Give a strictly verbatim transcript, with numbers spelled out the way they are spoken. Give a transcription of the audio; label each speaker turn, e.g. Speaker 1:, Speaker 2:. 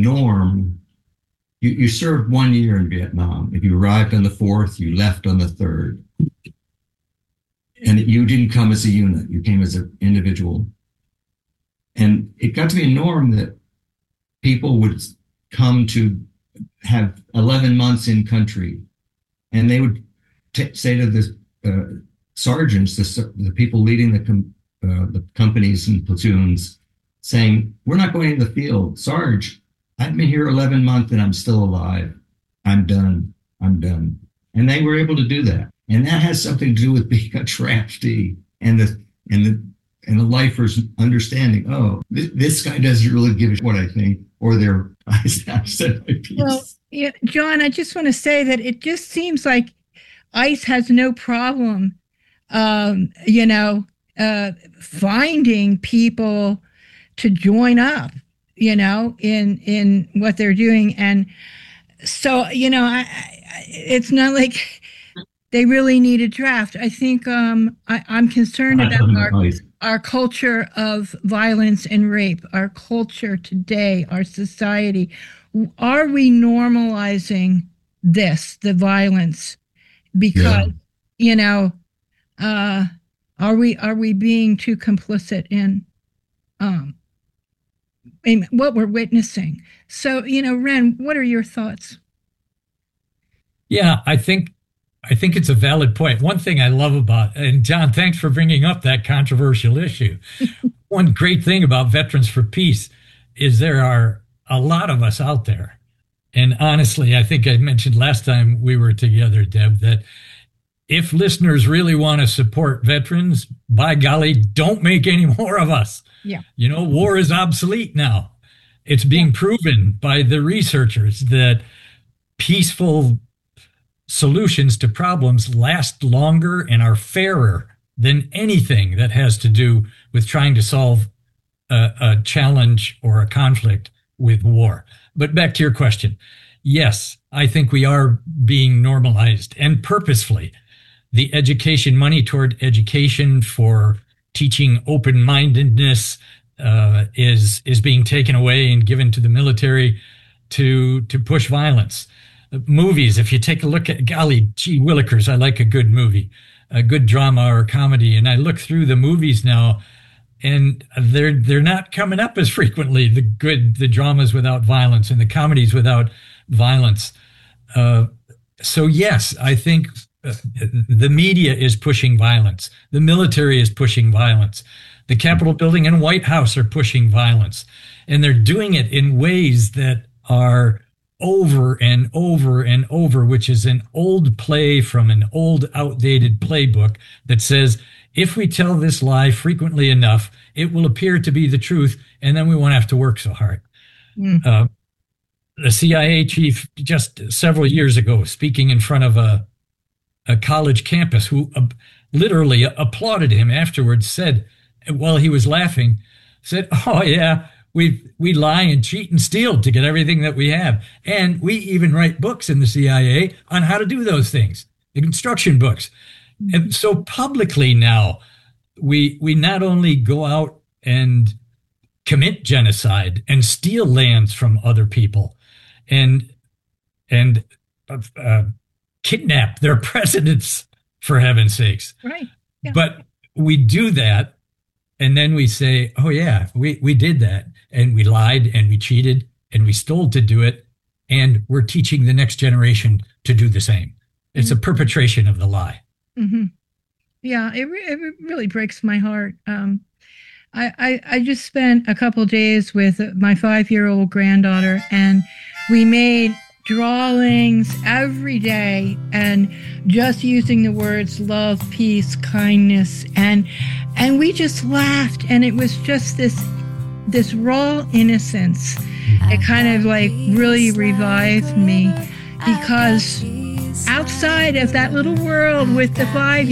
Speaker 1: norm. You, you served one year in Vietnam. If you arrived on the fourth, you left on the third. And you didn't come as a unit, you came as an individual. And it got to be a norm that people would come to have eleven months in country. And they would t- say to the uh, sergeants, the, the people leading the, com- uh, the companies and platoons, saying, we're not going to the field. Sarge, I've been here eleven months and I'm still alive. I'm done. I'm done. And they were able to do that. And that has something to do with being a draftee and the and the and the lifers understanding, oh, th- this guy doesn't really give a shit what I think, or they're I said my piece.
Speaker 2: Well, yeah, John, I just want to say that it just seems like ICE has no problem, um, you know, uh, finding people to join up, you know, in in what they're doing. And so, you know, I, I, it's not like they really need a draft. I think um, I, I'm concerned about our, our culture of violence and rape, our culture today, our society. Are we normalizing this, the violence? Because, yeah. you know, uh, are we are we being too complicit in um, in what we're witnessing? So, you know, Ren, what are your thoughts?
Speaker 3: Yeah, I think I think it's a valid point. One thing I love about, and John, thanks for bringing up that controversial issue. One great thing about Veterans for Peace is there are a lot of us out there. And honestly, I think I mentioned last time we were together, Deb, that if listeners really want to support veterans, by golly, don't make any more of us.
Speaker 2: Yeah.
Speaker 3: You know, war is obsolete now. It's being yeah. proven by the researchers that peaceful solutions to problems last longer and are fairer than anything that has to do with trying to solve a, a challenge or a conflict with war. But back to your question. Yes, I think we are being normalized, and purposefully. The education money toward education for teaching open-mindedness uh, is is being taken away and given to the military to to push violence. Uh, movies, if you take a look at, golly, gee willikers, I like a good movie, a good drama or comedy, and I look through the movies now, and they're they're not coming up as frequently, the good, the dramas without violence and the comedies without violence. Uh, so yes, I think uh, the media is pushing violence. The military is pushing violence. The Capitol building and White House are pushing violence. And they're doing it in ways that are over and over and over, which is an old play from an old outdated playbook that says, if we tell this lie frequently enough, it will appear to be the truth, and then we won't have to work so hard. Mm. Uh, the C I A chief just several years ago, speaking in front of a, a college campus, who uh, literally applauded him afterwards, said, while he was laughing, said, oh yeah, we we lie and cheat and steal to get everything that we have. And we even write books in the C I A on how to do those things, instruction books. And so publicly now, we we not only go out and commit genocide and steal lands from other people and and uh, kidnap their presidents, for heaven's sakes.
Speaker 2: Right. Yeah.
Speaker 3: But we do that, and then we say, oh yeah, we, we did that, and we lied and we cheated and we stole to do it, and we're teaching the next generation to do the same. It's mm-hmm. a perpetration of the lie.
Speaker 2: Mm-hmm. Yeah, it, re- it really breaks my heart. Um, I, I, I just spent a couple days with my five-year-old granddaughter, and we made drawings every day and just using the words love, peace, kindness, and and we just laughed, and it was just this this raw innocence. It kind of like really revived me, because outside of that little world with the five